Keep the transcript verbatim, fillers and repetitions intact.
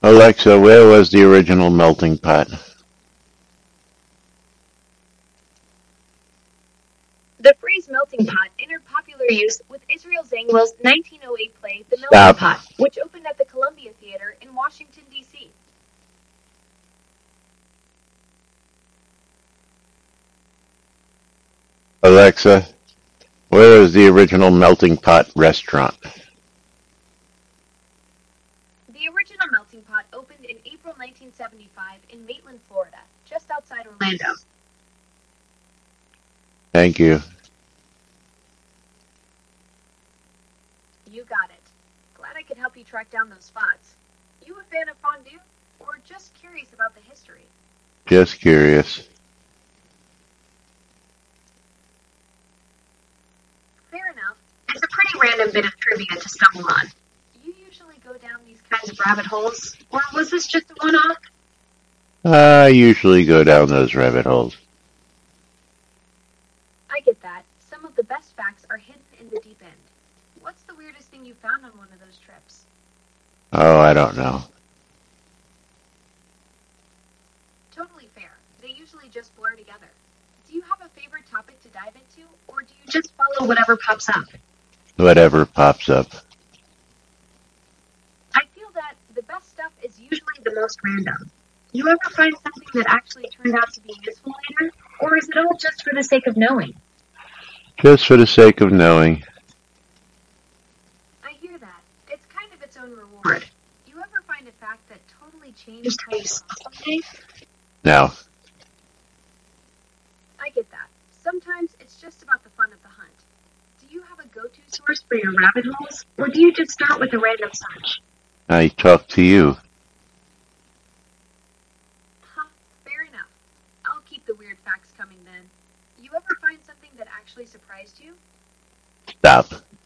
Alexa, where was the original melting pot? The phrase melting pot entered popular use with Israel Zangwill's nineteen oh eight play The Melting Stop. Pot, which opened at the Columbia Theater in Washington, D C Alexa, where is the original melting pot restaurant? The original melting pot opened in April nineteen seventy-five in Maitland, Florida, just outside Orlando. Thank you. You got it. Glad I could help you track down those spots. You a fan of fondue, or just curious about the history? Just curious. Fair enough. It's a pretty random bit of trivia to stumble on. Do you usually go down these kinds of rabbit holes, or was this just a one-off? I usually go down those rabbit holes. I get that. Some of the best facts are hidden in the deep end. What's the weirdest thing you found on one of those trips? Oh, I don't know. Totally fair. They usually just blur together. Do you have a favorite topic to dive into, or do you just follow whatever pops up? Whatever pops up. I feel that the best stuff is usually the most random. You ever find something that actually turned out to be useful later, or is it all just for the sake of knowing? Just for the sake of knowing. I hear that. It's kind of its own reward. You ever find a fact that totally changed how you saw something? Now, I get that. Sometimes it's just about the fun of the hunt. Do you have a go-to source for your rabbit holes, or do you just start with a random search? I talk to you. Huh, fair enough. I'll keep the weird facts coming then. You ever find something that actually surprised you? Stop.